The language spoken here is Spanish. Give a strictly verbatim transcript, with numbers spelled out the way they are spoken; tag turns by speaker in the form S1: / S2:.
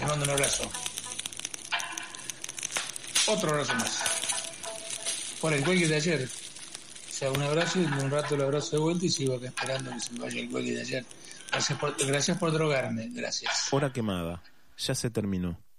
S1: Te mando un abrazo. Otro abrazo más. Por el cuelgue de ayer. O sea, un abrazo y un rato el abrazo de vuelta y sigo acá esperando que se me vaya el cuelgue de ayer. Gracias por, gracias por drogarme. Gracias.
S2: Hora quemada. Ya se terminó.